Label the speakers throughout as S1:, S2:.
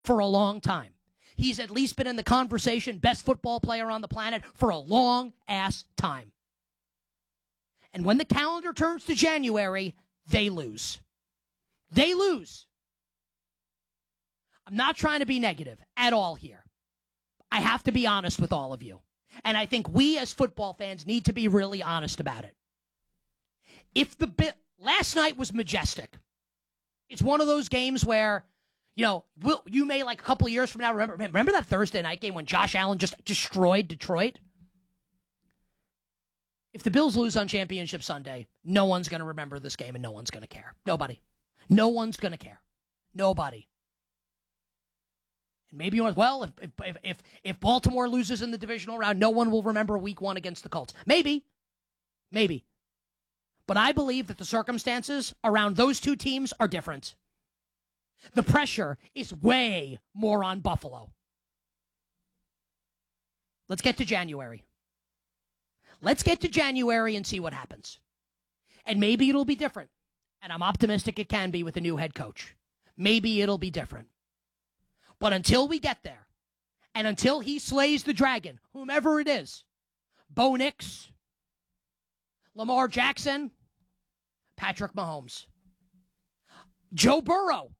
S1: for a long time. He's at least been in the conversation, best football player on the planet, for a long-ass time. And when the calendar turns to January, they lose. They lose. I'm not trying to be negative at all here. I have to be honest with all of you. And I think we as football fans need to be really honest about it. Last night was majestic. It's one of those games where, you may, like a couple of years from now, remember that Thursday night game when Josh Allen just destroyed Detroit? If the Bills lose on Championship Sunday, no one's going to remember this game and no one's going to care. Nobody. No one's going to care. Nobody. And maybe if Baltimore loses in the divisional round, no one will remember week 1 against the Colts. Maybe. But I believe that the circumstances around those two teams are different. The pressure is way more on Buffalo. Let's get to January. Let's get to January and see what happens. And maybe it'll be different. And I'm optimistic it can be with a new head coach. Maybe it'll be different. But until we get there, and until he slays the dragon, whomever it is, Bo Nix, Lamar Jackson, Patrick Mahomes, Joe Burrow,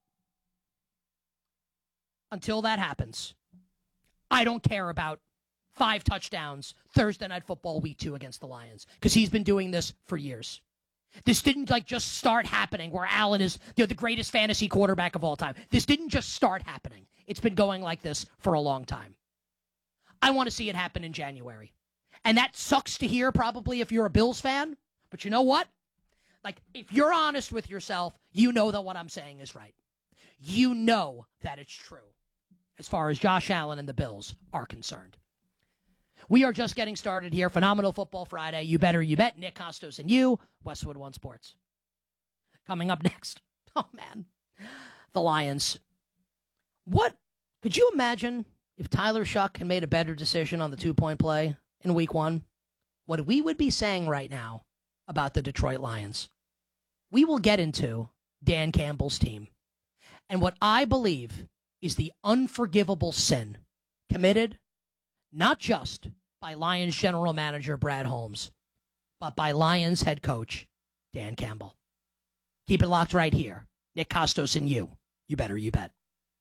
S1: until that happens, I don't care about 5 touchdowns Thursday Night Football Week 2 against the Lions, because he's been doing this for years. This didn't just start happening where Allen is the greatest fantasy quarterback of all time. This didn't just start happening. It's been going like this for a long time. I want to see it happen in January. And that sucks to hear probably if you're a Bills fan. But you know what? If you're honest with yourself, you know that what I'm saying is right. You know that it's true as far as Josh Allen and the Bills are concerned. We are just getting started here. Phenomenal Football Friday. You better, you bet. Nick Costos and you, Westwood One Sports. Coming up next. Oh, man. The Lions. What? Could you imagine if Tyler Shuck had made a better decision on the 2-point play in week 1? What we would be saying right now about the Detroit Lions. We will get into Dan Campbell's team and what I believe is the unforgivable sin committed not just by Lions general manager Brad Holmes, but by Lions head coach Dan Campbell. Keep it locked right here. Nick Costos and you. You better, you bet.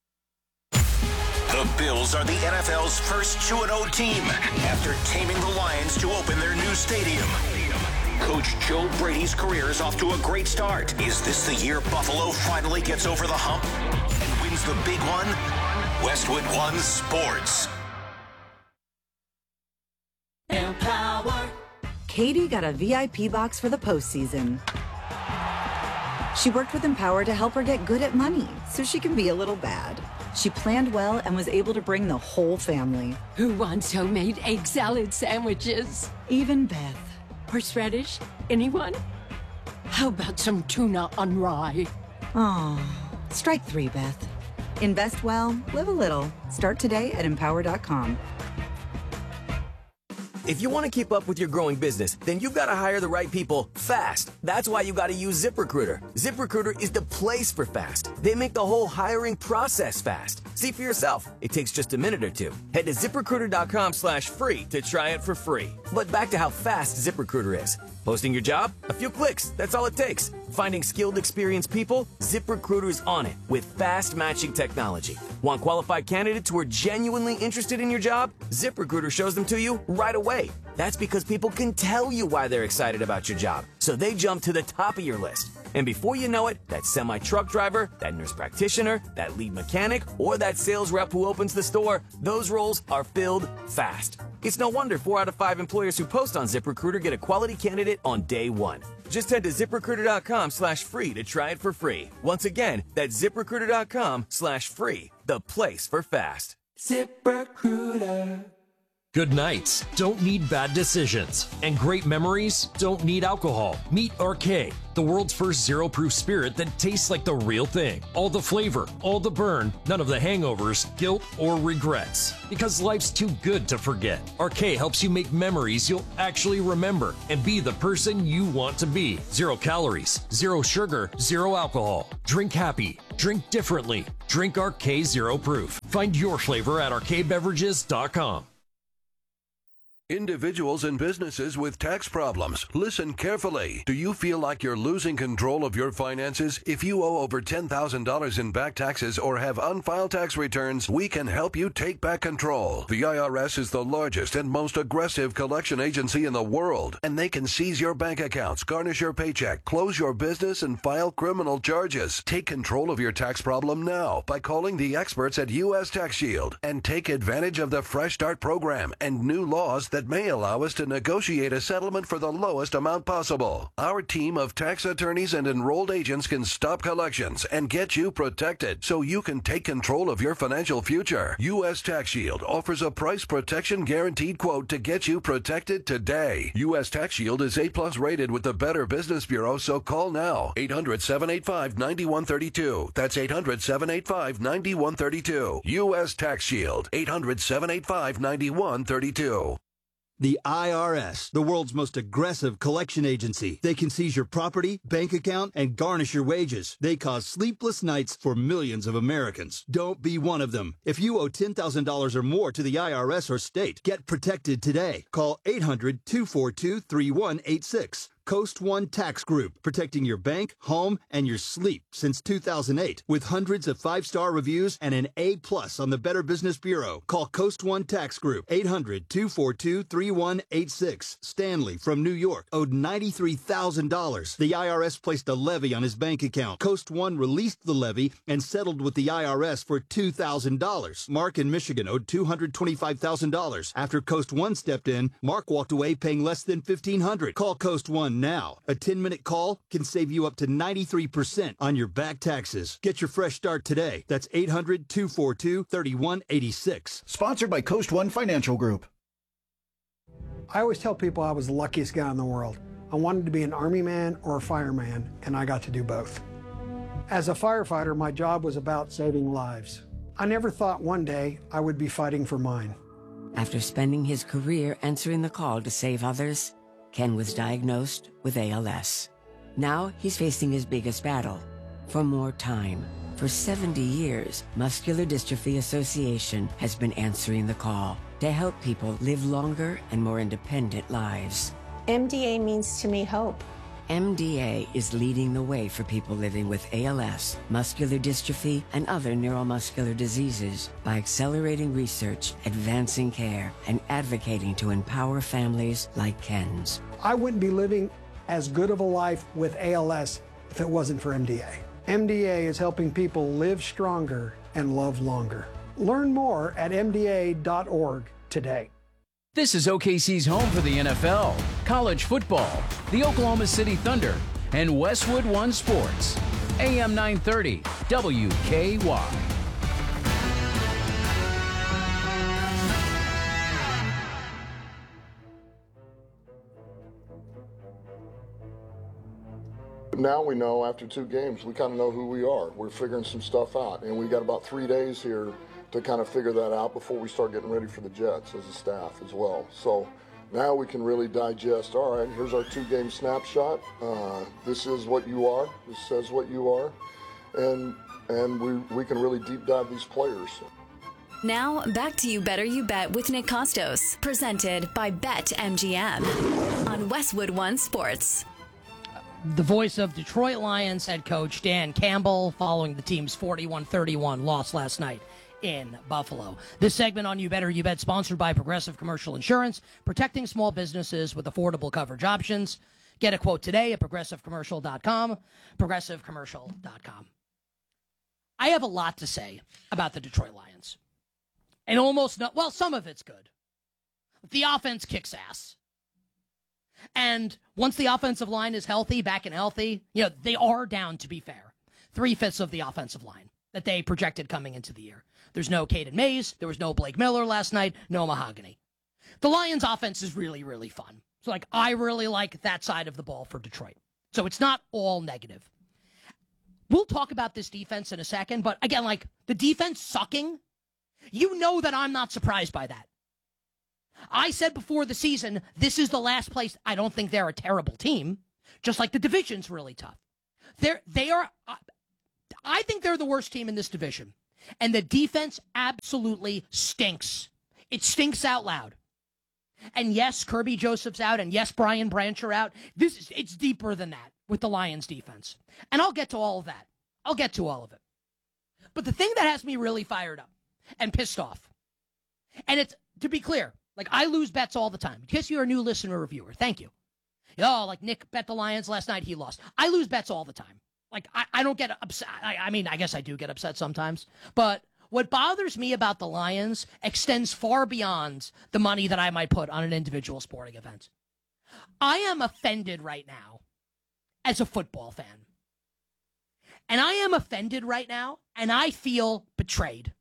S2: The Bills are the NFL's first 2-0 team after taming the Lions to open their new stadium. Coach Joe Brady's career is off to a great start. Is this the year Buffalo finally gets over the hump and wins the big one? Westwood One Sports.
S3: Empower. Katie got a VIP box for the postseason. She worked with Empower to help her get good at money so she can be a little bad. She planned well and was able to bring the whole family.
S4: Who wants homemade egg salad sandwiches?
S3: Even Beth.
S4: Horseradish? Anyone? How about some tuna on rye?
S3: Oh, strike 3, Beth. Invest well, live a little. Start today at Empower.com.
S5: If you want to keep up with your growing business, then you've got to hire the right people fast. That's why you got to use ZipRecruiter. ZipRecruiter is the place for fast. They make the whole hiring process fast. See for yourself. It takes just a minute or two. Head to ZipRecruiter.com/free to try it for free. But back to how fast ZipRecruiter is. Posting your job? A few clicks. That's all it takes. Finding skilled, experienced people? ZipRecruiter's on it with fast matching technology. Want qualified candidates who are genuinely interested in your job? ZipRecruiter shows them to you right away. That's because people can tell you why they're excited about your job, so they jump to the top of your list. And before you know it, that semi-truck driver, that nurse practitioner, that lead mechanic, or that sales rep who opens the store, those roles are filled fast. It's no wonder 4 out of 5 employers who post on ZipRecruiter get a quality candidate on day 1. Just head to ZipRecruiter.com/free to try it for free. Once again, that's ZipRecruiter.com/free, the place for fast.
S6: ZipRecruiter.
S7: Good nights don't need bad decisions, and great memories don't need alcohol. Meet Arcade, the world's first zero-proof spirit that tastes like the real thing. All the flavor, all the burn, none of the hangovers, guilt, or regrets. Because life's too good to forget. Arcade helps you make memories you'll actually remember and be the person you want to be. 0 calories, 0 sugar, 0 alcohol. Drink happy. Drink differently. Drink RK Zero Proof. Find your flavor at rkbeverages.com.
S8: Individuals and businesses with tax problems, listen carefully. Do you feel like you're losing control of your finances? If you owe over $10,000 in back taxes or have unfiled tax returns, we can help you take back control. The IRS is the largest and most aggressive collection agency in the world, and they can seize your bank accounts, garnish your paycheck, close your business, and file criminal charges. Take control of your tax problem now by calling the experts at U.S. Tax Shield and take advantage of the Fresh Start program and new laws that may allow us to negotiate a settlement for the lowest amount possible. Our team of tax attorneys and enrolled agents can stop collections and get you protected so you can take control of your financial future. U.S. Tax Shield offers a price protection guaranteed quote to get you protected today. U.S. Tax Shield is A+ rated with the Better Business Bureau, so call now. 800-785-9132. That's 800-785-9132. U.S. Tax Shield. 800-785-9132.
S9: The IRS, the world's most aggressive collection agency. They can seize your property, bank account, and garnish your wages. They cause sleepless nights for millions of Americans. Don't be one of them. If you owe $10,000 or more to the IRS or state, get protected today. Call 800-242-3186. Coast One Tax Group, protecting your bank, home, and your sleep since 2008. With hundreds of 5-star reviews and an A+ on the Better Business Bureau. Call Coast One Tax Group, 800-242-3186. Stanley from New York owed $93,000. The IRS placed a levy on his bank account. Coast One released the levy and settled with the IRS for $2,000. Mark in Michigan owed $225,000. After Coast One stepped in, Mark walked away paying less than $1,500. Call Coast One now. A 10-minute call can save you up to 93% on your back taxes. Get your fresh start today. That's 800-242-3186.
S10: Sponsored by Coast One Financial Group.
S11: I always tell people I was the luckiest guy in the world. I wanted to be an Army man or a fireman, and I got to do both. As a firefighter, my job was about saving lives. I never thought one day I would be fighting for mine.
S4: After spending his career answering the call to save others, Ken was diagnosed with ALS. Now he's facing his biggest battle, for more time. For 70 years, Muscular Dystrophy Association has been answering the call to help people live longer and more independent lives.
S12: MDA means to me hope.
S4: MDA is leading the way for people living with ALS, muscular dystrophy, and other neuromuscular diseases by accelerating research, advancing care, and advocating to empower families like Ken's.
S11: I wouldn't be living as good of a life with ALS if it wasn't for MDA. MDA is helping people live stronger and love longer. Learn more at MDA.org today.
S13: This is OKC's home for the NFL, college football, the Oklahoma City Thunder, and Westwood One Sports. AM 930, WKY.
S14: Now we know after 2 games, we kind of know who we are. We're figuring some stuff out, and we got about 3 days here to kind of figure that out before we start getting ready for the Jets as a staff as well. So now we can really digest, all right, here's our 2-game snapshot. This is what you are. This says what you are. And we can really deep dive these players.
S15: Now, back to You Better You Bet with Nick Costos, presented by BetMGM on Westwood One Sports.
S1: The voice of Detroit Lions head coach Dan Campbell following the team's 41-31 loss last night in Buffalo. This segment on You Better You Bet sponsored by Progressive Commercial Insurance, protecting small businesses with affordable coverage options. Get a quote today at progressivecommercial.com, progressivecommercial.com. I have a lot to say about the Detroit Lions. And some of it's good. The offense kicks ass. And once the offensive line is healthy, back and healthy, they are down, to be fair, 3/5 of the offensive line that they projected coming into the year. There's no Caden Mays. There was no Blake Miller last night. No Mahogany. The Lions offense is really, really fun. So, I really like that side of the ball for Detroit. So it's not all negative. We'll talk about this defense in a second, but again, the defense sucking, that I'm not surprised by that. I said before the season, this is the last place. I don't think they're a terrible team, just like the division's really tough. They are. I think they're the worst team in this division. And the defense absolutely stinks. It stinks out loud. And yes, Kirby Joseph's out, and yes, Brian Branch are out. It's deeper than that with the Lions defense. And I'll get to all of that. I'll get to all of it. But the thing that has me really fired up and pissed off, and it's, to be clear, like I lose bets all the time. In case you're a new listener or viewer, thank you. Oh, like Nick bet the Lions last night, he lost. I lose bets all the time. Like, I don't get upset. I mean, I guess I do get upset sometimes. But what bothers me about the Lions extends far beyond the money that I might put on an individual sporting event. I am offended right now as a football fan. And I am offended right now, and I feel betrayed.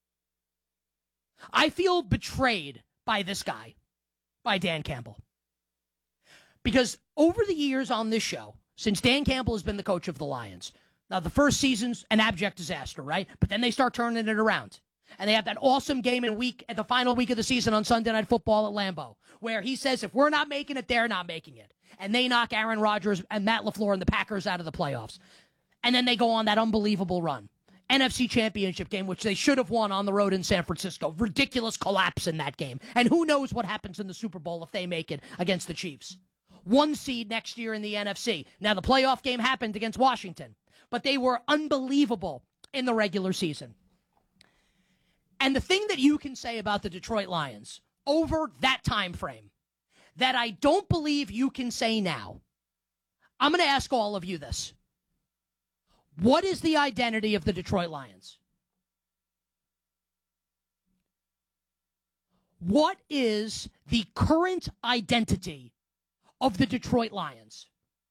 S1: I feel betrayed by this guy, by Dan Campbell. Because over the years on this show, since Dan Campbell has been the coach of the Lions, now the first season's an abject disaster, right? But then they start turning it around. And they have that awesome game at the final week of the season on Sunday Night Football at Lambeau, where he says, if we're not making it, they're not making it. And they knock Aaron Rodgers and Matt LaFleur and the Packers out of the playoffs. And then they go on that unbelievable run. NFC Championship game, which they should have won on the road in San Francisco. Ridiculous collapse in that game. And who knows what happens in the Super Bowl if they make it against the Chiefs. 1 seed next year in the NFC. Now, the playoff game happened against Washington, but they were unbelievable in the regular season. And the thing that you can say about the Detroit Lions over that time frame that I don't believe you can say now, I'm going to ask all of you this. What is the identity of the Detroit Lions? What is the current identity of the Detroit Lions?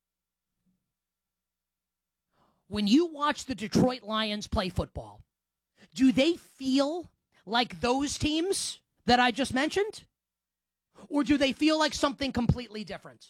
S1: When you watch the Detroit Lions play football, do they feel like those teams that I just mentioned? Or do they feel like something completely different?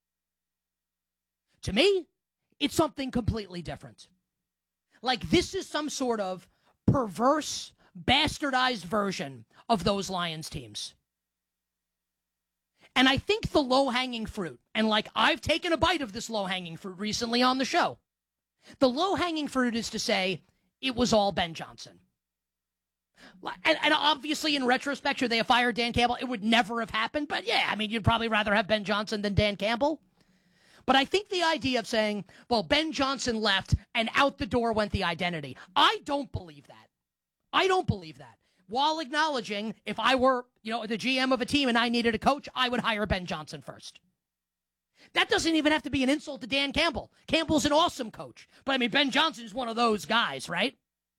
S1: To me, it's something completely different. Like this is some sort of perverse, bastardized version of those Lions teams. And I think the low-hanging fruit, and like I've taken a bite of this low-hanging fruit recently on the show, the low-hanging fruit is to say it was all Ben Johnson. And obviously, in retrospect, should they have fired Dan Campbell, it would never have happened. But yeah, I mean, you'd probably rather have Ben Johnson than Dan Campbell. But I think the idea of saying, well, Ben Johnson left and out the door went the identity. I don't believe that. I don't believe that. While acknowledging if I were, the GM of a team and I needed a coach, I would hire Ben Johnson first. That doesn't even have to be an insult to Dan Campbell. Campbell's an awesome coach. But I mean, Ben Johnson is one of those guys, right?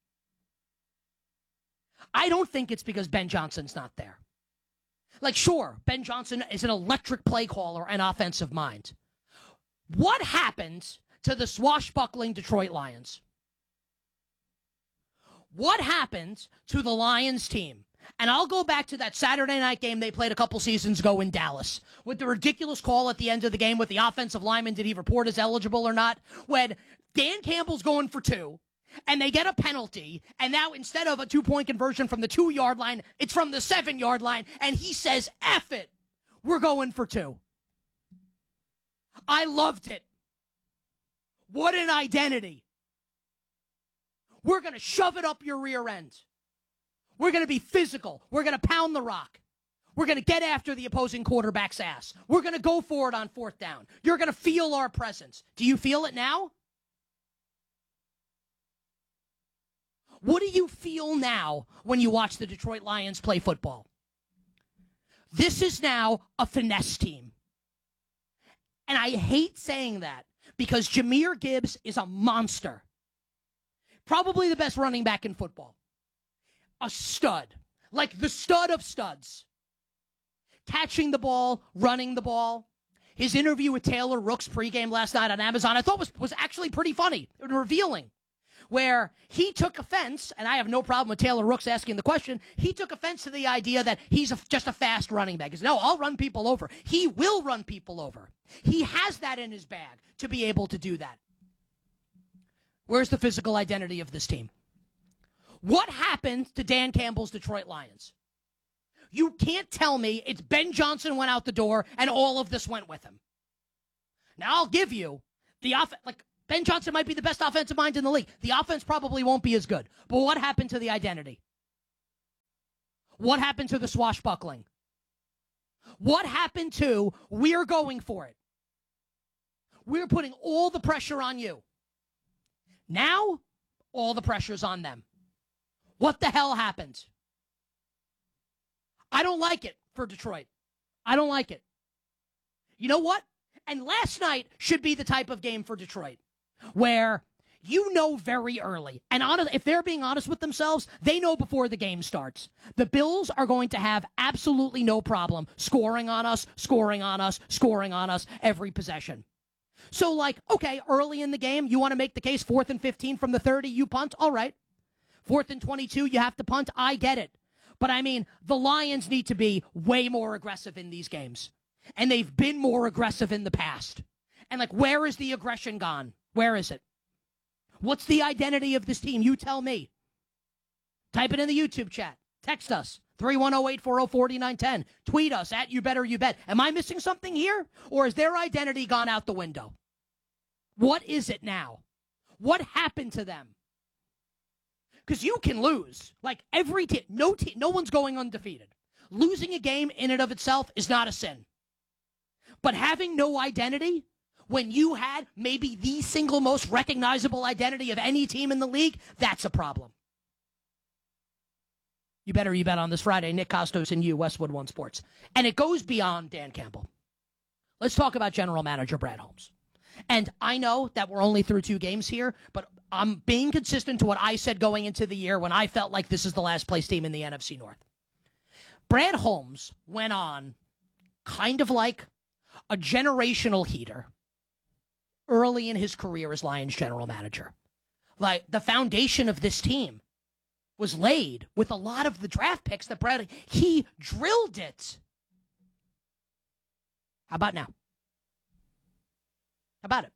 S1: I don't think it's because Ben Johnson's not there. Like, sure, Ben Johnson is an electric play caller and offensive mind. What happened to the swashbuckling Detroit Lions? What happened to the Lions team? And I'll go back to that Saturday night game they played a couple seasons ago in Dallas with the ridiculous call at the end of the game with the offensive lineman. Did he report as eligible or not? When Dan Campbell's going for 2 and they get a penalty, and now instead of a 2-point conversion from the 2-yard line, it's from the 7-yard line, and he says, F it, we're going for 2. I loved it. What an identity. We're going to shove it up your rear end. We're going to be physical. We're going to pound the rock. We're going to get after the opposing quarterback's ass. We're going to go for it on 4th down. You're going to feel our presence. Do you feel it now? What do you feel now when you watch the Detroit Lions play football? This is now a finesse team. And I hate saying that because Jahmyr Gibbs is a monster. Probably the best running back in football. A stud. Like the stud of studs. Catching the ball, running the ball. His interview with Taylor Rooks pregame last night on Amazon, I thought was actually pretty funny and revealing. Where he took offense, and I have no problem with Taylor Rooks asking the question, he took offense to the idea that he's just a fast running back. He said, no, I'll run people over. He will run people over. He has that in his bag to be able to do that. Where's the physical identity of this team? What happened to Dan Campbell's Detroit Lions? You can't tell me it's Ben Johnson went out the door and all of this went with him. Now, I'll give you the Ben Johnson might be the best offensive mind in the league. The offense probably won't be as good. But what happened to the identity? What happened to the swashbuckling? What happened to we're going for it? We're putting all the pressure on you. Now, all the pressure's on them. What the hell happened? I don't like it for Detroit. I don't like it. You know what? And last night should be the type of game for Detroit where you know very early, and if they're being honest with themselves, they know before the game starts. The Bills are going to have absolutely no problem scoring on us every possession. So, okay, early in the game, you want to make the case 4th and 15 from the 30, you punt? All right. 4th and 22, you have to punt? I get it. But, I mean, the Lions need to be way more aggressive in these games. And they've been more aggressive in the past. And, where is the aggression gone? Where is it? What's the identity of this team? You tell me. Type it in the YouTube chat. Text us. 310-840-4910. Tweet us at You Better You Bet. Am I missing something here? Or has their identity gone out the window? What is it now? What happened to them? Because you can lose. Every team, no one's going undefeated. Losing a game in and of itself is not a sin. But having no identity, when you had maybe the single most recognizable identity of any team in the league, that's a problem. You Better You Bet on this Friday. Nick Kostos and you, Westwood One Sports. And it goes beyond Dan Campbell. Let's talk about general manager Brad Holmes. And I know that we're only through 2 games here, but I'm being consistent to what I said going into the year when I felt like this is the last place team in the NFC North. Brad Holmes went on kind of like a generational heater early in his career as Lions general manager. The foundation of this team was laid with a lot of the draft picks that he drilled it. How about now? How about it?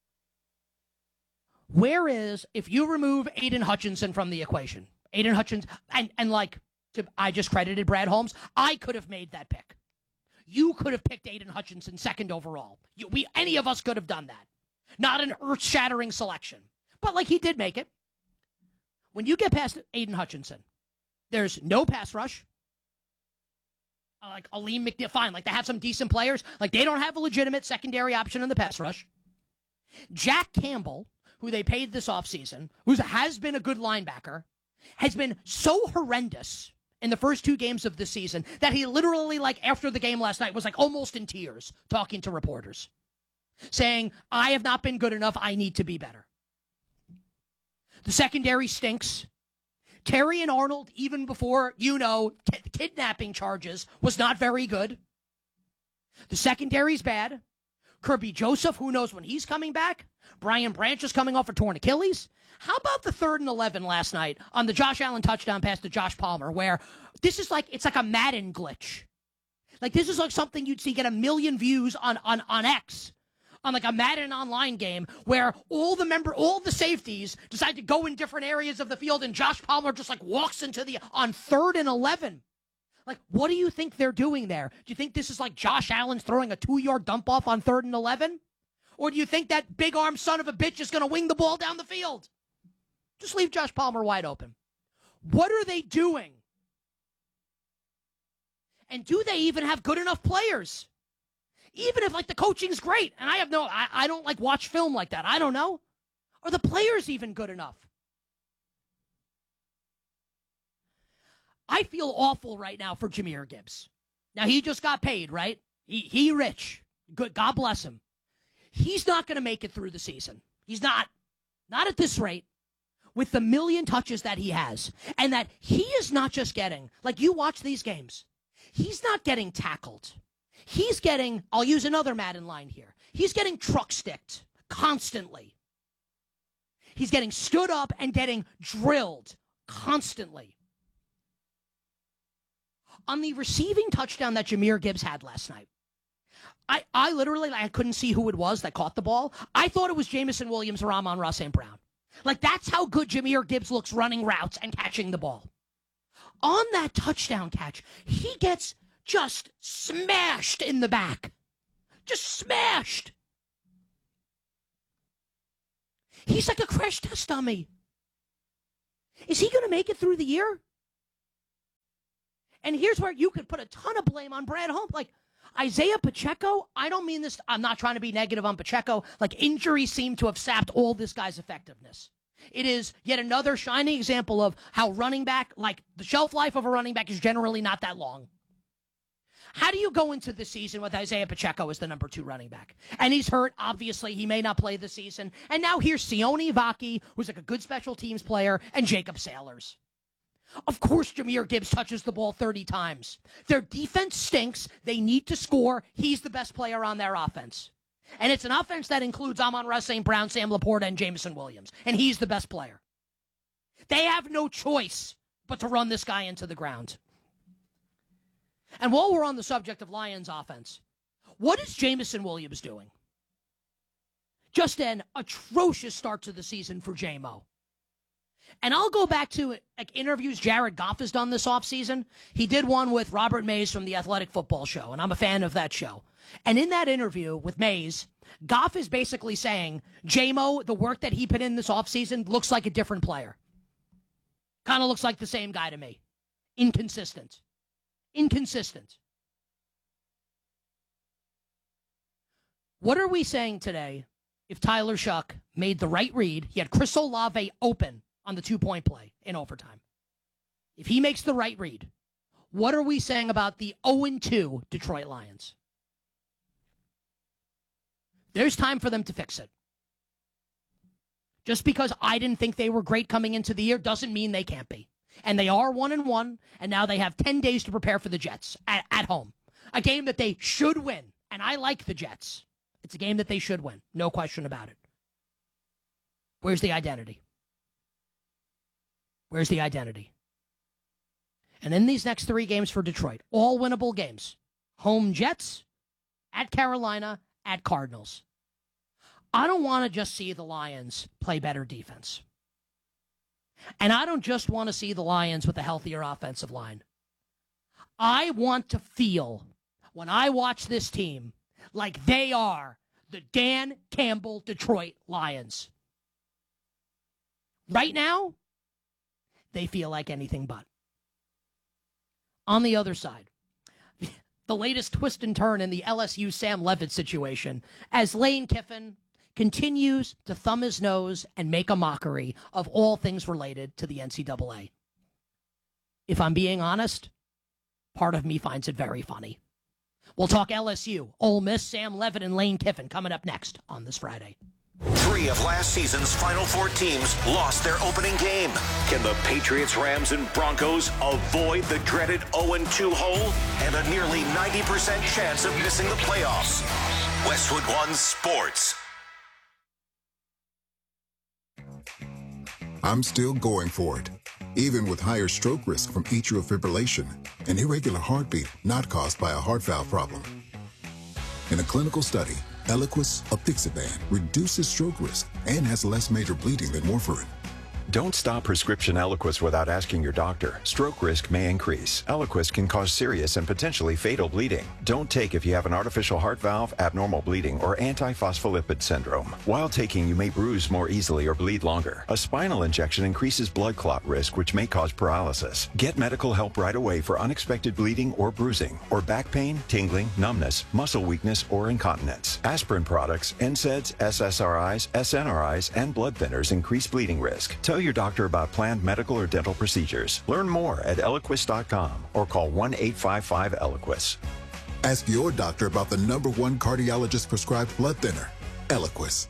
S1: Where is, if you remove Aiden Hutchinson from the equation, Aiden Hutchinson, I just credited Brad Holmes, I could have made that pick. You could have picked Aiden Hutchinson 2nd overall. Any of us could have done that. Not an earth-shattering selection. But he did make it. When you get past Aiden Hutchinson, there's no pass rush. Aleem McNeil, fine. They have some decent players. They don't have a legitimate secondary option in the pass rush. Jack Campbell, who they paid this offseason, who has been a good linebacker, has been so horrendous in the first 2 games of the season that he literally, after the game last night, was almost in tears talking to reporters, saying, I have not been good enough. I need to be better. The secondary stinks. Terry and Arnold, even before, kidnapping charges, was not very good. The secondary's bad. Kirby Joseph, who knows when he's coming back. Brian Branch is coming off a torn Achilles. How about the 3rd and 11 last night on the Josh Allen touchdown pass to Josh Palmer, where this is it's like a Madden glitch. This is something you'd see get 1 million views on X, on a Madden online game, where all the safeties decide to go in different areas of the field, and Josh Palmer just walks into on 3rd and 11. What do you think they're doing there? Do you think this is Josh Allen's throwing a 2-yard dump off on 3rd and 11? Or do you think that big arm son of a bitch is going to wing the ball down the field? Just leave Josh Palmer wide open. What are they doing? And do they even have good enough players? Even if the coaching's great, and I don't watch film like that. I don't know. Are the players even good enough? I feel awful right now for Jahmyr Gibbs. Now, he just got paid, right? He rich. Good. God bless him. He's not going to make it through the season. He's not. Not at this rate. With the 1 million touches that he has. And that he is not just getting, you watch these games, he's not getting tackled. He's getting, I'll use another Madden line here, he's getting truck sticked constantly. He's getting stood up and getting drilled constantly. On the receiving touchdown that Jahmyr Gibbs had last night, I literally, I couldn't see who it was that caught the ball. I thought it was Jameson Williams or Amon-Ra St. Brown. That's how good Jahmyr Gibbs looks running routes and catching the ball. On that touchdown catch, he gets just smashed in the back. Just smashed. He's like a crash test dummy. Is he going to make it through the year? And here's where you could put a ton of blame on Brad Holmes. Like, Isaiah Pacheco, I don't mean this, I'm not trying to be negative on Pacheco. Like, injuries seem to have sapped all this guy's effectiveness. It is yet another shining example of how running back, like, the shelf life of a running back is generally not that long. How do you go into the season with Isaiah Pacheco as the number 2 running back? And he's hurt, obviously. He may not play the season. And now here's Sione Vaki, who's like a good special teams player, and Jacob Sailors. Of course Jahmyr Gibbs touches the ball 30 times. Their defense stinks. They need to score. He's the best player on their offense. And it's an offense that includes Amon-Ra St. Brown, Sam Laporta, and Jameson Williams. And he's the best player. They have no choice but to run this guy into the ground. And while we're on the subject of Lions offense, what is Jameson Williams doing? Just an atrocious start to the season for J-Mo. And I'll go back to like interviews Jared Goff has done this offseason. He did one with Robert Mays from the Athletic Football Show, and I'm a fan of that show. And in that interview with Mays, Goff is basically saying, J-Mo, the work that he put in this offseason looks like a different player. Kind of looks like the same guy to me. Inconsistent. What are we saying today if Tyler Shuck made the right read? He had Chris Olave open on the 2-point play in overtime. If he makes the right read, what are we saying about the 0-2 Detroit Lions? There's time for them to fix it. Just because I didn't think they were great coming into the year doesn't mean they can't be. And they are 1-1, and now they have 10 days to prepare for the Jets at home. A game that they should win, and I like the Jets. It's a game that they should win, no question about it. Where's the identity? Where's the identity? And in these next 3 games for Detroit, all winnable games. Home Jets, at Carolina, at Cardinals. I don't want to just see the Lions play better defense. And I don't just want to see the Lions with a healthier offensive line. I want to feel, when I watch this team, like they are the Dan Campbell Detroit Lions. Right now, they feel like anything but. On the other side, the latest twist and turn in the LSU Sam Levitt situation, as Lane Kiffin continues to thumb his nose and make a mockery of all things related to the NCAA. If I'm being honest, part of me finds it very funny. We'll talk LSU, Ole Miss, Sam Levitt, and Lane Kiffin coming up next on this Friday.
S2: 3 of last season's Final Four teams lost their opening game. Can the Patriots, Rams, and Broncos avoid the dreaded 0-2 hole and a nearly 90% chance of missing the playoffs? Westwood One Sports.
S16: I'm still going for it, even with higher stroke risk from atrial fibrillation, an irregular heartbeat not caused by a heart valve problem. In a clinical study, Eliquis apixaban reduces stroke risk and has less major bleeding than warfarin.
S17: Don't stop prescription Eliquis without asking your doctor. Stroke risk may increase. Eliquis can cause serious and potentially fatal bleeding. Don't take if you have an artificial heart valve, abnormal bleeding, or antiphospholipid syndrome. While taking, you may bruise more easily or bleed longer. A spinal injection increases blood clot risk, which may cause paralysis. Get medical help right away for unexpected bleeding or bruising, or back pain, tingling, numbness, muscle weakness, or incontinence. Aspirin products, NSAIDs, SSRIs, SNRIs, and blood thinners increase bleeding risk. Tell your doctor about planned medical or dental procedures. Learn more at Eliquis.com or call 1-855-ELIQUIS.
S16: Ask your doctor about the #1 cardiologist prescribed blood thinner, Eliquis.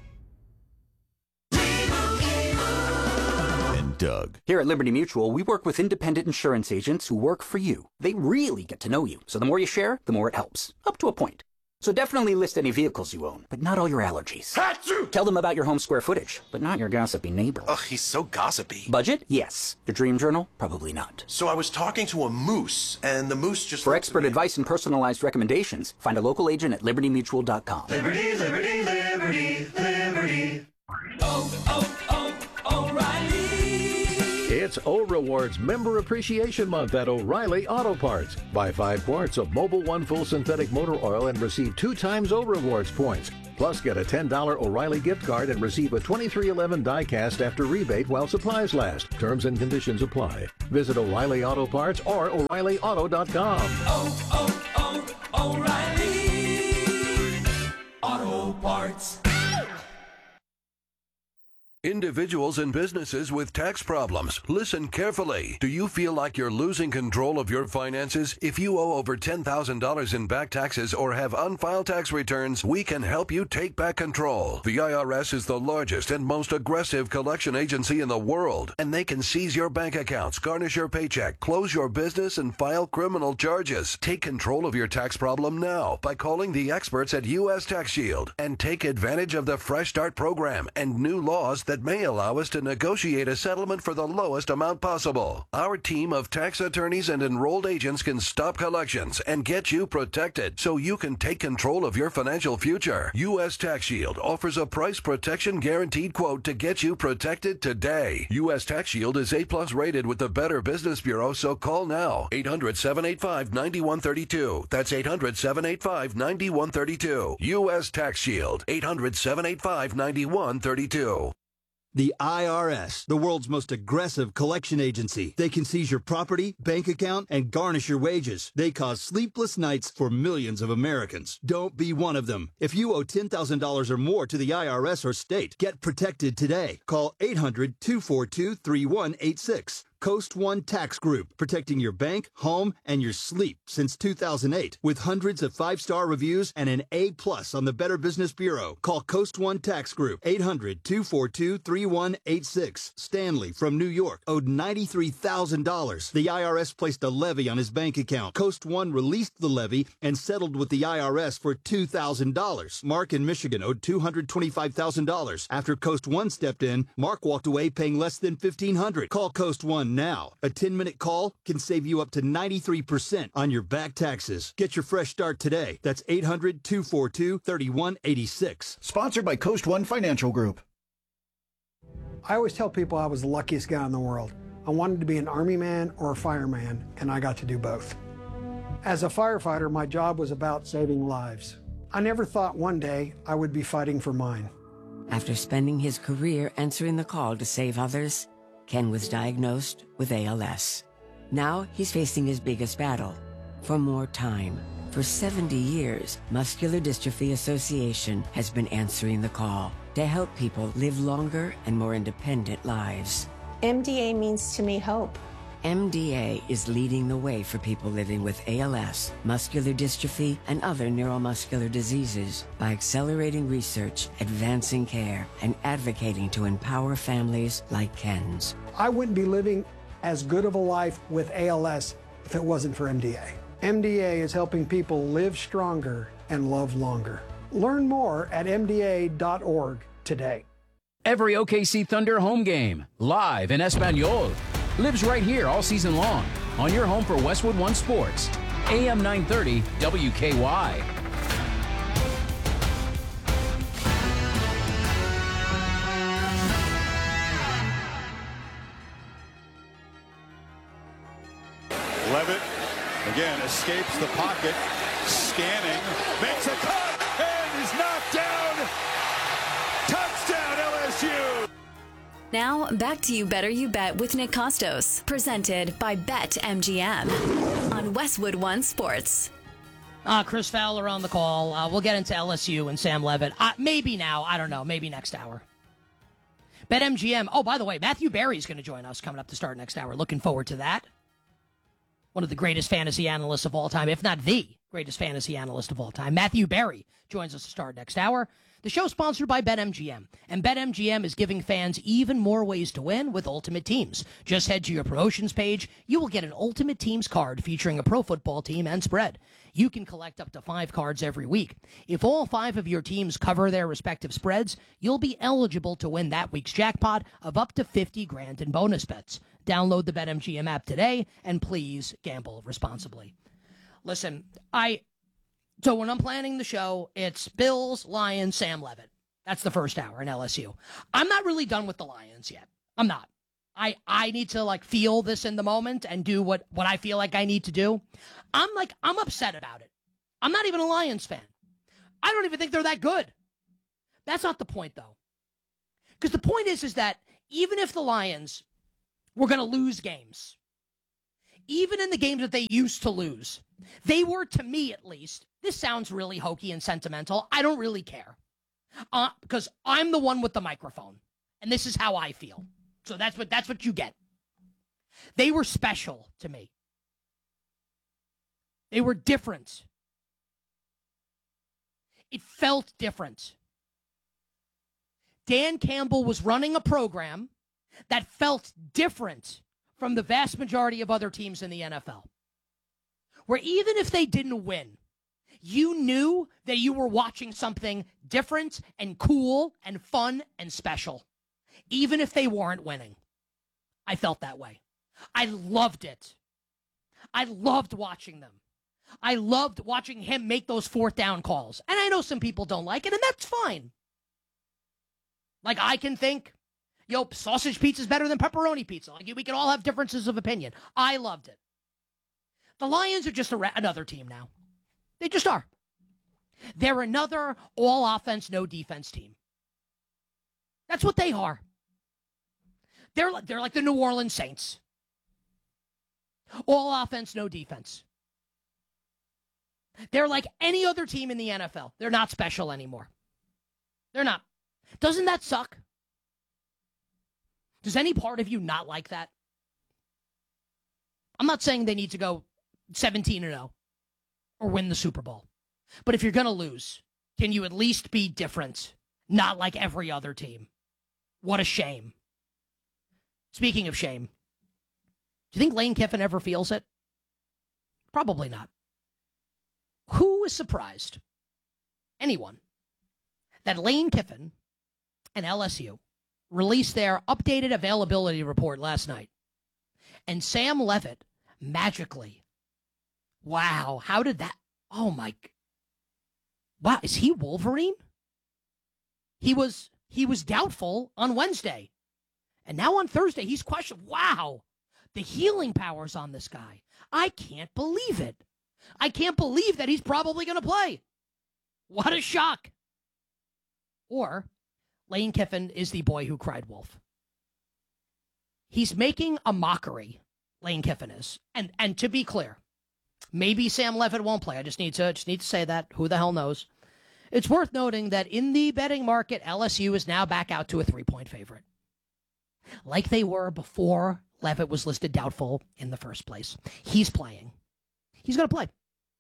S18: And Doug. Here at Liberty Mutual, we work with independent insurance agents who work for you. They really get to know you, so the more you share, the more it helps. Up to a point. So definitely list any vehicles you own, but not all your allergies. Achoo! Tell them about your home square footage, but not your gossipy neighbor.
S19: Ugh, he's so gossipy.
S18: Budget? Yes. Your dream journal? Probably not.
S19: So I was talking to a moose, and the moose just...
S18: For expert advice and personalized recommendations, find a local agent at libertymutual.com.
S6: Liberty, liberty, liberty, liberty. O'Reilly.
S20: It's O-Rewards Member Appreciation Month at O'Reilly Auto Parts. Buy 5 quarts of Mobil 1 full synthetic motor oil and receive 2 times O-Rewards points. Plus, get a $10 O'Reilly gift card and receive a 2311 die-cast after rebate while supplies last. Terms and conditions apply. Visit O'Reilly Auto Parts or O'ReillyAuto.com.
S6: O'Reilly Auto Parts.
S8: Individuals and businesses with tax problems, listen carefully. Do you feel like you're losing control of your finances? If you owe over $10,000 in back taxes or have unfiled tax returns, we can help you take back control. The IRS is the largest and most aggressive collection agency in the world, and they can seize your bank accounts, garnish your paycheck, close your business, and file criminal charges. Take control of your tax problem now by calling the experts at U.S. Tax Shield and take advantage of the Fresh Start program and new laws that may allow us to negotiate a settlement for the lowest amount possible. Our team of tax attorneys and enrolled agents can stop collections and get you protected so you can take control of your financial future. U.S. Tax Shield offers a price protection guaranteed quote to get you protected today. U.S. Tax Shield is A+ rated with the Better Business Bureau, so call now. 800-785-9132. That's 800-785-9132. U.S. Tax Shield. 800-785-9132.
S9: The IRS, the world's most aggressive collection agency. They can seize your property, bank account, and garnish your wages. They cause sleepless nights for millions of Americans. Don't be one of them. If you owe $10,000 or more to the IRS or state, get protected today. Call 800-242-3186. Coast One Tax Group, protecting your bank, home, and your sleep since 2008. With hundreds of 5-star reviews and an A+ on the Better Business Bureau. Call Coast One Tax Group, 800-242-3186. Stanley from New York owed $93,000. The IRS placed a levy on his bank account. Coast One released the levy and settled with the IRS for $2,000. Mark in Michigan owed $225,000. After Coast One stepped in, Mark walked away paying less than $1,500. Call Coast One now. A 10-minute call can save you up to 93% on your back taxes. Get your fresh start today. That's 800-242-3186.
S10: Sponsored by Coast One Financial Group.
S11: I always tell people I was the luckiest guy in the world. I wanted to be an Army man or a fireman, and I got to do both. As a firefighter, my job was about saving lives. I never thought one day I would be fighting for mine.
S4: After spending his career answering the call to save others, Ken was diagnosed with ALS. Now he's facing his biggest battle, for more time. For 70 years, Muscular Dystrophy Association has been answering the call to help people live longer and more independent lives.
S12: MDA means to me hope.
S4: MDA is leading the way for people living with ALS, muscular dystrophy, and other neuromuscular diseases by accelerating research, advancing care, and advocating to empower families like Ken's.
S11: I wouldn't be living as good of a life with ALS if it wasn't for MDA. MDA is helping people live stronger and love longer. Learn more at MDA.org today.
S13: Every OKC Thunder home game, live in Espanol, lives right here all season long on your home for Westwood One Sports, AM 930 WKY.
S21: Levitt again escapes the pocket, scanning, makes a cut, and is knocked down. Touchdown LSU.
S15: Now, back to You Better You Bet with Nick Costos, presented by BetMGM on Westwood One Sports.
S1: Chris Fowler on the call. We'll get into LSU and Sam Levitt. Maybe now. I don't know. Maybe next hour. BetMGM. Oh, by the way, Matthew Berry's going to join us coming up to start next hour. Looking forward to that. One of the greatest fantasy analysts of all time, if not the greatest fantasy analyst of all time. Matthew Berry joins us to start next hour. The show's sponsored by BetMGM, and BetMGM is giving fans even more ways to win with Ultimate Teams. Just head to your promotions page. You will get an Ultimate Teams card featuring a pro football team and spread. You can collect up to 5 cards every week. If all 5 of your teams cover their respective spreads, you'll be eligible to win that week's jackpot of up to $50,000 in bonus bets. Download the BetMGM app today, and please gamble responsibly. Listen, So when I'm planning the show, it's Bills, Lions, Sam Levitt. That's the first hour in LSU. I'm not really done with the Lions yet. I'm not. I need to feel this in the moment and do what I feel like I need to do. I'm upset about it. I'm not even a Lions fan. I don't even think they're that good. That's not the point, though. Because the point is that even if the Lions were going to lose games, even in the games that they used to lose, they were, to me at least, this sounds really hokey and sentimental. I don't really care. Because I'm the one with the microphone. And this is how I feel. So that's what you get. They were special to me. They were different. It felt different. Dan Campbell was running a program that felt different from the vast majority of other teams in the NFL. Where even if they didn't win, you knew that you were watching something different and cool and fun and special. Even if they weren't winning. I felt that way. I loved it. I loved watching them. I loved watching him make those fourth down calls. And I know some people don't like it, and that's fine. Like, I can think, sausage pizza is better than pepperoni pizza. Like, we can all have differences of opinion. I loved it. The Lions are just another team now. They just are. They're another all offense, no defense team. That's what they are. They're like the New Orleans Saints. All offense, no defense. They're like any other team in the NFL. They're not special anymore. They're not. Doesn't that suck? Does any part of you not like that? I'm not saying they need to go 17-0 or win the Super Bowl. But if you're going to lose, can you at least be different? Not like every other team. What a shame. Speaking of shame, do you think Lane Kiffin ever feels it? Probably not. Who is surprised? Anyone. That Lane Kiffin and LSU released their updated availability report last night. And Sam Levitt magically. Wow, how did that? Oh my. Wow, is he Wolverine? He was doubtful on Wednesday. And now on Thursday, he's questioned. Wow, the healing powers on this guy. I can't believe it. I can't believe that he's probably going to play. What a shock. Or Lane Kiffin is the boy who cried wolf. He's making a mockery, Lane Kiffin is. And to be clear, maybe Sam Levitt won't play. I just need to say that. Who the hell knows? It's worth noting that in the betting market, LSU is now back out to a 3-point favorite. Like they were before Levitt was listed doubtful in the first place. He's playing. He's going to play.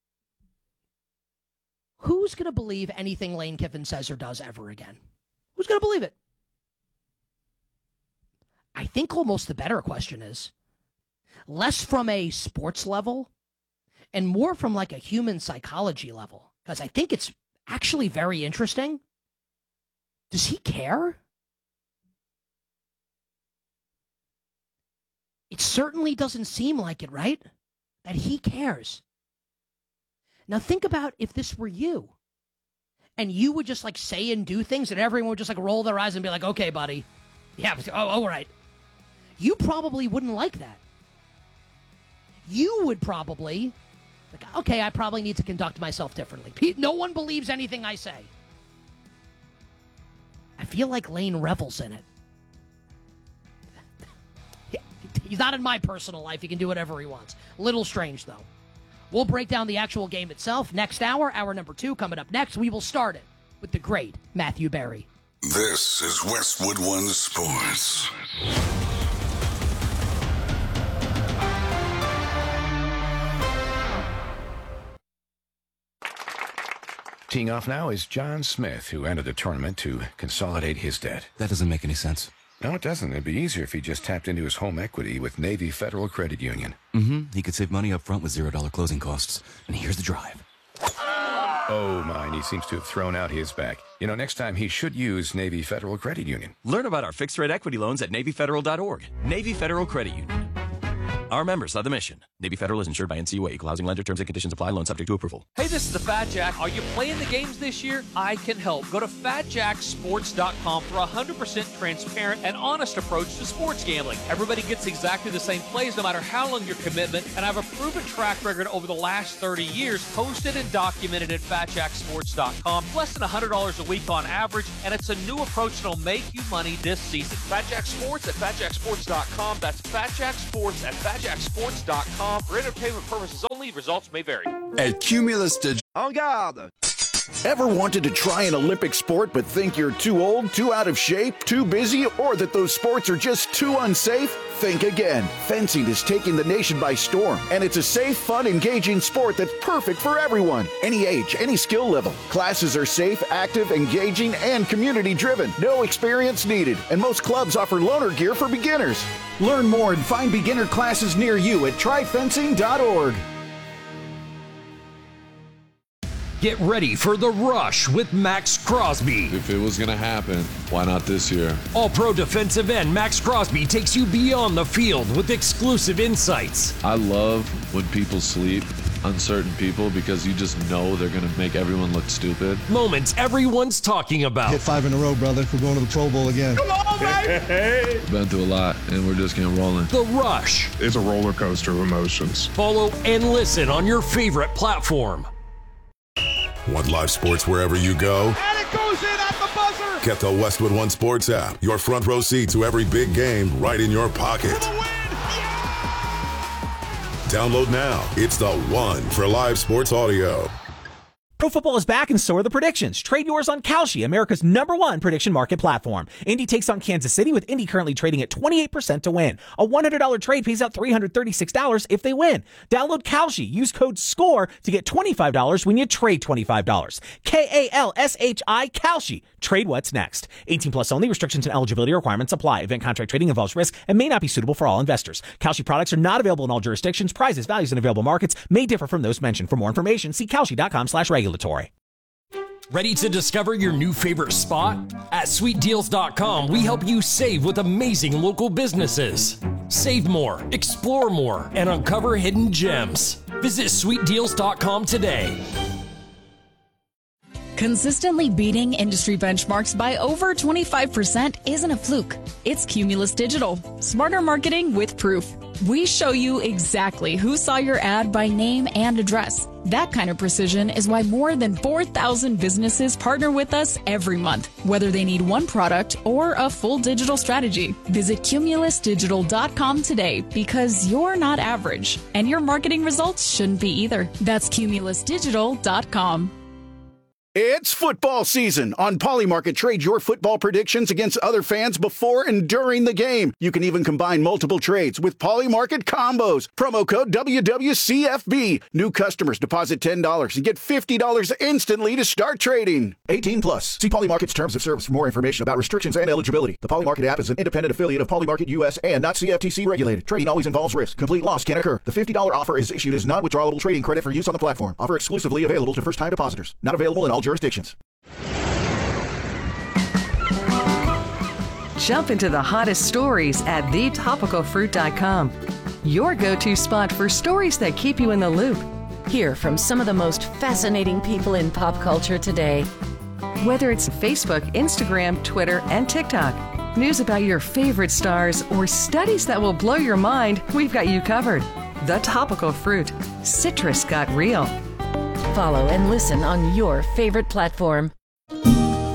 S1: Who's going to believe anything Lane Kiffin says or does ever again? Who's going to believe it? I think almost the better question is less from a sports level and more from like a human psychology level. Because I think it's actually very interesting. Does he care? It certainly doesn't seem like it, right? That he cares. Now think about if this were you. And you would just like say and do things and everyone would just like roll their eyes and be like, okay, buddy. Yeah, all right. You probably wouldn't like that. You would probably, like, okay, I probably need to conduct myself differently. No one believes anything I say. I feel like Lane revels in it. He's not in my personal life. He can do whatever he wants. A little strange, though. We'll break down the actual game itself next hour. Hour number 2 coming up next. We will start it with the great Matthew Berry.
S2: This is Westwood One Sports.
S3: Teeing off now is John Smith, who entered the tournament to consolidate his debt.
S22: That doesn't make any sense.
S3: No, it doesn't. It'd be easier if he just tapped into his home equity with Navy Federal Credit Union.
S22: He could save money up front with $0 closing costs. And here's the drive.
S3: Oh, my, he seems to have thrown out his back. You know, next time he should use Navy Federal Credit Union.
S23: Learn about our fixed-rate equity loans at NavyFederal.org. Navy Federal Credit Union.
S5: Our members of the mission. Navy Federal is insured by NCUA. Equal housing lender. Terms and conditions apply. Loan subject to approval.
S7: Hey, this is the Fat Jack. Are you playing the games this year? I can help. Go to FatJackSports.com for a 100% transparent and honest approach to sports gambling. Everybody gets exactly the same plays no matter how long your commitment, and I have a proven track record over the last 30 years, posted and documented at FatJackSports.com. Less than $100 a week on average, and it's a new approach that'll make you money this season. Fat Jack Sports at FatJackSports.com. That's Fat Jack Sports at FatJackSports.com. For entertainment purposes only, results may vary.
S23: At Cumulus Digital. En garde! Ever wanted to try an Olympic sport but think you're too old, too out of shape, too busy, or that those sports are just too unsafe? Think again. Fencing is taking the nation by storm, and it's a safe, fun, engaging sport that's perfect for everyone. Any age, any skill level. Classes are safe, active, engaging, and community-driven. No experience needed, and most clubs offer loaner gear for beginners.
S10: Learn more and find beginner classes near you at tryfencing.org.
S24: Get ready for The Rush with Max Crosby.
S25: If it was going to happen, why not this year?
S24: All-pro defensive end Max Crosby takes you beyond the field with exclusive insights.
S25: I love when people sleep on certain people because you just know they're going to make everyone look stupid.
S24: Moments everyone's talking about.
S26: Hit 5 in a row, brother. We're going to the Pro Bowl again.
S25: Come on, baby! Been through a lot, and we're just getting rolling.
S24: The Rush
S27: is a roller coaster of emotions.
S24: Follow and listen on your favorite platform.
S28: Want live sports wherever you go?
S21: And it goes in at the buzzer!
S28: Get the Westwood One Sports app. Your front row seat to every big game right in your pocket.
S21: For the win! Yeah!
S28: Download now. It's the one for live sports audio.
S29: Pro football is back, and so are the predictions. Trade yours on Kalshi, America's #1 prediction market platform. Indy takes on Kansas City, with Indy currently trading at 28% to win. A $100 trade pays out $336 if they win. Download Kalshi. Use code SCORE to get $25 when you trade $25. Kalshi, Kalshi. Trade what's next. 18 plus only. Restrictions and eligibility requirements apply. Event contract trading involves risk and may not be suitable for all investors. Kalshi products are not available in all jurisdictions. Prizes, values, and available markets may differ from those mentioned. For more information, see Kalshi.com/regulatory.
S24: Ready to discover your new favorite spot? At SweetDeals.com, we help you save with amazing local businesses. Save more, explore more, and uncover hidden gems. Visit SweetDeals.com today.
S30: Consistently beating industry benchmarks by over 25% isn't a fluke. It's Cumulus Digital. Smarter marketing with proof. We show you exactly who saw your ad by name and address. That kind of precision is why more than 4,000 businesses partner with us every month, whether they need one product or a full digital strategy. Visit CumulusDigital.com today, because you're not average, and your marketing results shouldn't be either. That's CumulusDigital.com.
S23: It's football season. On Polymarket, trade your football predictions against other fans before and during the game. You can even combine multiple trades with Polymarket combos. Promo code WWCFB. New customers deposit $10 and get $50 instantly to start trading.
S10: 18 plus. See Polymarket's terms of service for more information about restrictions and eligibility. The Polymarket app is an independent affiliate of Polymarket US and not CFTC regulated. Trading always involves risk. Complete loss can occur. The $50 offer is issued as non-withdrawable trading credit for use on the platform. Offer exclusively available to first-time depositors. Not available in all jurisdictions.
S31: Jump into the hottest stories at thetopicalfruit.com. Your go-to spot for stories that keep you in the loop.
S32: Hear from some of the most fascinating people in pop culture today.
S31: Whether it's Facebook, Instagram, Twitter, and TikTok, news about your favorite stars, or studies that will blow your mind, we've got you covered. The Topical Fruit. Citrus got real.
S32: Follow and listen on your favorite platform.